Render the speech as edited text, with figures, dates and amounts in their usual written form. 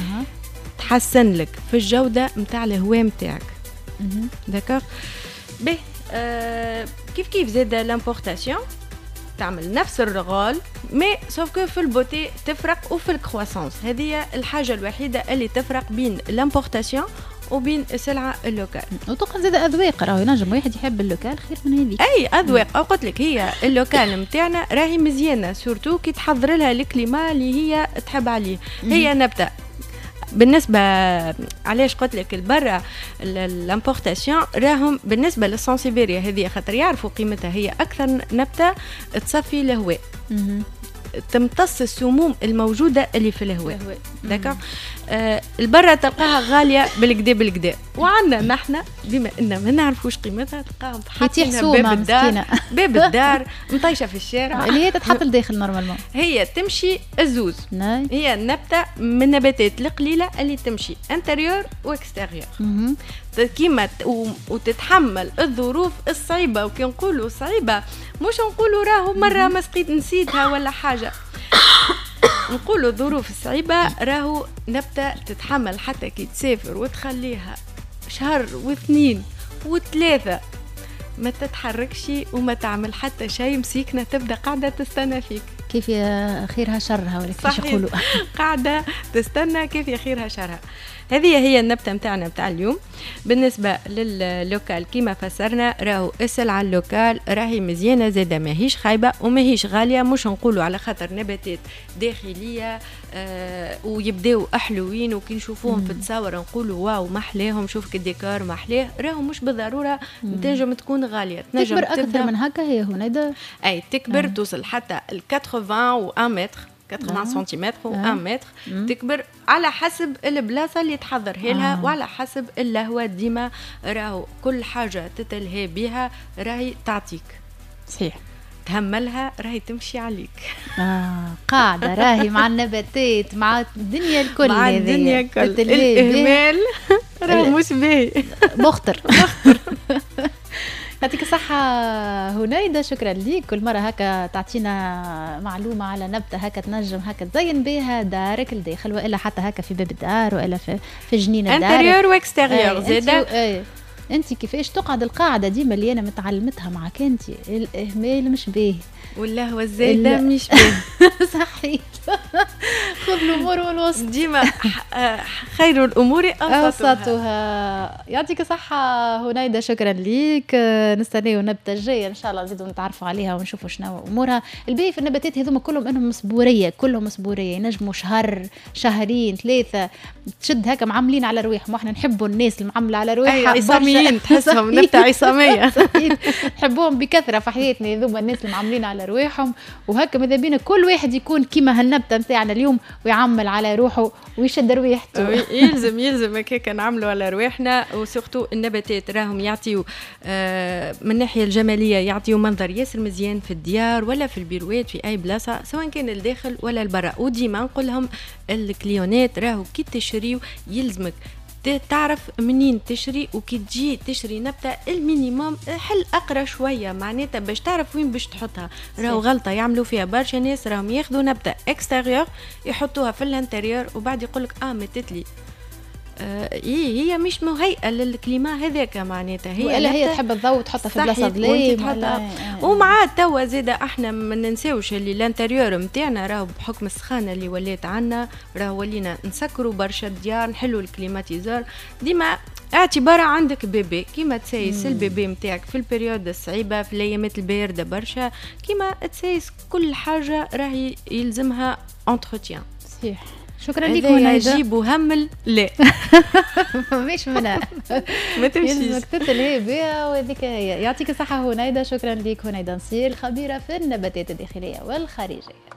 تحسن لك في الجودة متاع الهواء متاعك. داكوغ. به كيف زاد لامبورتاسيون تعمل نفس الرغال مي سوف كو في البوتي تفرق وفي الكرواسونس. هذه الحاجة الوحيدة اللي تفرق بين لامبورتاسيون وبين السلعة اللوكال. وتوقع زاد أذواق راهو ينجم واحد يحب اللوكال خير من هذيك. أي أذواق قلت لك هي اللوكال متاعنا راهي مزيانة سورتو كي تحضر لها الكليما اللي هي تحب عليه. هي نبتة بالنسبة علاش قلت لك البرة الامبورتاسيون راهم بالنسبة للسانسيفيريا هذه خاطر يعرفوا قيمتها هي أكثر نبتة تصفي الهواء تمتص السموم الموجودة اللي في الهواء. داكا البرة تلقاها غالية بالكدا وعندنا نحن بما إننا ما نعرفوش قيمتها تلقاها حاطينها باب الدار مطيشة في الشارع اللي هي تتحط لداخل نورمالمون. هي تمشي الزوز. هي النبتة من النباتات القليلة اللي تمشي انتريور واكستيريور كيما وتتحمل الظروف الصعيبة. وكي نقولوا صعيبة مش نقولوا راهو مرة ما سقيت نسيتها ولا حاجة نقولوا الظروف الصعيبة راهو نبتة تتحمل حتى كي تسافر وتخليها شهر واثنين وثلاثة ما تتحركش وما تعمل حتى شيء مسيكنة تبدأ قاعدة تستنى فيك. كيف يا خيرها شرها ولا كيف يقولوا قاعدة تستنى كيف يا خيرها شرها. هذه هي النبتة متاعنا متاع اليوم. بالنسبة لللوكال كيما فسرنا راهو السلعة اللوكال راهي مزيانة زادة ماهيش خايبة وماهيش غالية. مش نقولوا على خاطر نباتات داخلية ويبداو أحلوين وكي نشوفوهم في التصاور نقولوا واو محلاهم شوف كالديكور محلاه. راهو مش بالضرورة تنجم تكون غالية تكبر أكثر من هكا هي هنا أي تكبر توصل حتى 80 و 1 متر 80 سنتيمتر و 1 متر تكبر على حسب البلاصة اللي تحضرها لها وعلى حسب اللهوة. ديما راهو كل حاجة تتلهي بها راهي تعطيك صحيح تهملها راهي تمشي عليك. قاعدة راهي مع النباتات مع الدنيا الكل مع الدنيا الكل الإهمال راهو مش باهي مخطر يعطيك الصحة هنيدة. شكرا ليك كل مرة هكا تعطينا معلومة على نبتة هكا تنجم هكا تزين بها دارك الداخل وإلا حتى هكا في باب الدار وإلا في جنين الدار انتريور واكستيريور زيدا. انت كيفاش تقعد القاعدة ديما اللي أنا متعلمتها معك انت الإهمال مش باهي والله والزايدة مش باهي صحيح. خذ الأمور والوسط ديما خير الأمور أوسطها. يعطيك صحة هنيدة شكرا ليك. نستناو النبتة الجاية إن شاء الله نزيدوا نتعرفوا عليها ونشوفوا شنو أمورها. الباقي في النباتات هذوما كلهم إنهم مصبورية كلهم مصبورية ينجموا شهر شهرين ثلاثة تشد هكا معاملين على رواحهم. واحنا نحبوا الناس المعاملة على رواحها عصاميين تحسهم نبتة عصامية نحبوهم بكثرة في حياتنا هذوما الناس المعاملين على رواحهم. وهكا ماذا بينا كل واحد يكون كيما هالنبتة نتاعنا اليوم ويعمل على روحه ويشد رواحته. يلزم هكاك نعملوا على رواحنا. وسورتو النباتات راهم يعطيو من الناحية الجمالية يعطيو منظر ياسر مزيان في الديار ولا في البيروات في أي بلاصة سواء كان الداخل ولا البرا. وديما نقول لهم الكليونات راهو كي تشريو يلزمك تعرف منين تشري وكي تجي تشري نبتة المينيموم حل أقرأ شوية معناتها باش تعرف وين باش تحطها. راهو غلطة يعملوا فيها برشا ناس راهم ياخذوا نبتة اكستيريور يحطوها في الانتريور وبعد يقولك متتلي هي مش مهيئة للكليما هذاك معناتها هي تحب الضوء تحطها في بلاصة ظلام ومع توا زيدا احنا ما ننساوش اللي الانتريور نتاعنا راهو بحكم السخانة اللي ولات عنا راهو ولينا نسكروا برشا الديار نحلوا الكليماتيزور. ديما اعتبار عندك بيبي كيما تسايس البيبي نتاعك في البريود الصعيبة في الايامات الباردة برشا كيما تسايس كل حاجة راهي يلزمها انتروتيان. صحيح. شكرا لك هنيدة. جيبوا همل لا مش منها ما تمشيش يلزمك تتلهي بها وهذيك هي. يعطيك الصحة هنيدة. شكرا لك هنيدة نصير خبيرة في النباتات الداخلية والخارجية.